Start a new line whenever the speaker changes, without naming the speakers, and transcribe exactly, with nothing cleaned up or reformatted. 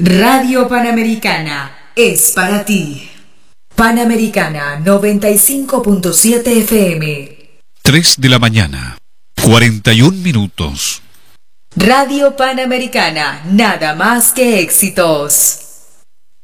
Radio Panamericana es para ti. Panamericana noventa y cinco punto siete F M.
tres de la mañana, cuarenta y un minutos.
Radio Panamericana, nada más que éxitos.